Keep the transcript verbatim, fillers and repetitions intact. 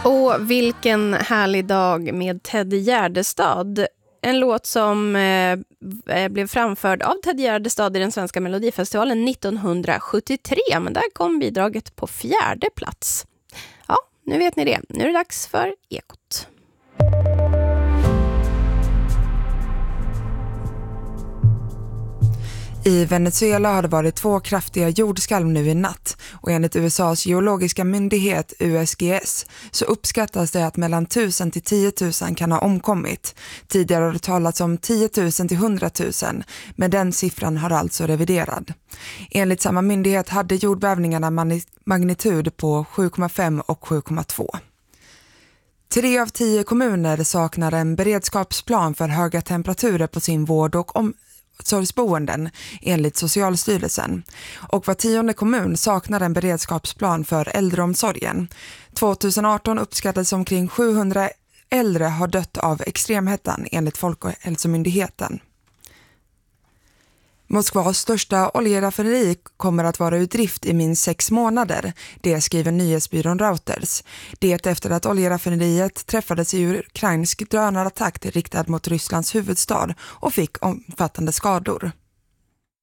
Och vilken härlig dag med Ted Gärdestad. En låt som eh, blev framförd av Ted Gärdestad i den svenska Melodifestivalen nittonhundrasjuttiotre. Men där kom bidraget på fjärde plats. Ja, nu vet ni det. Nu är det dags för Ekot. I Venezuela har det varit två kraftiga jordskalv nu i natt och enligt U S A:s geologiska myndighet U S G S så uppskattas det att mellan tusen till tio tusen kan ha omkommit. Tidigare har det talats om tio tusen till hundra tusen, men den siffran har alltså reviderad. Enligt samma myndighet hade jordbävningarna magnitud på sju komma fem och sju komma två. Tre av tio kommuner saknar en beredskapsplan för höga temperaturer på sin vård och om omsorgsboenden enligt Socialstyrelsen. Och var tionde kommun saknar en beredskapsplan för äldreomsorgen. tjugoarton uppskattades omkring sjuhundra äldre har dött av extremhettan enligt Folkhälsomyndigheten. Moskvas största oljeraffinaderi kommer att vara ur drift i minst sex månader, det skriver nyhetsbyrån Reuters. Det efter att oljeraffinaderiet träffades i ukrainsk drönarattack riktad mot Rysslands huvudstad och fick omfattande skador.